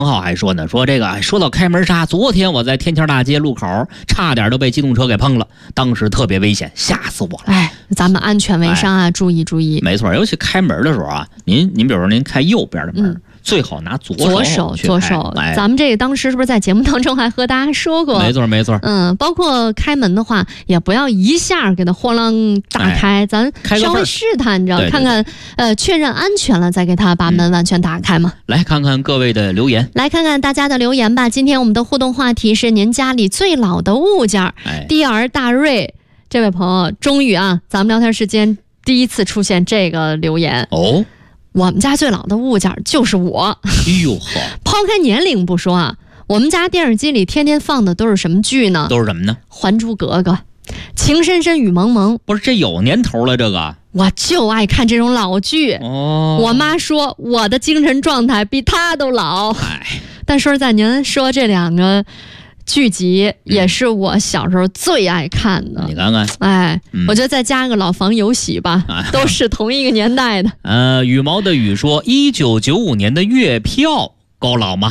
浩还说呢，说这个说到开门杀，昨天我在天桥大街路口差点都被机动车给碰了，当时特别危险，吓死我了。 哎，咱们安全为上啊，注意注意。 没错，尤其开门的时候啊，您比如说您开右边的门，最好拿左手。 咱们这个当时是不是在节目当中还和大家说过？ 没错。 包括开门的话，也不要一下给它豁啷打开，咱稍微试探着看看，确认安全了再给它把门完全打开嘛。 来看看各位的留言， 来看看大家的留言吧。今天我们的互动话题是您家里最老的物件。低儿大瑞这位朋友，终于啊，咱们聊天时间第一次出现这个留言哦。 我们家最老的物件就是我。 哎呦呵！ 抛开年龄不说啊，我们家电视机里天天放的都是什么剧呢？ 都是什么呢？ 《还珠格格》《情深深雨蒙蒙》。 不是，这有年头了，这个。 我就爱看这种老剧。 哦。 我妈说我的精神状态比她都老。但说实在，您说这两个剧集也是我小时候最爱看的。 你看看， 我觉得再加个老房有喜吧，都是同一个年代的。 羽毛的羽说，1995年的月票够老吗？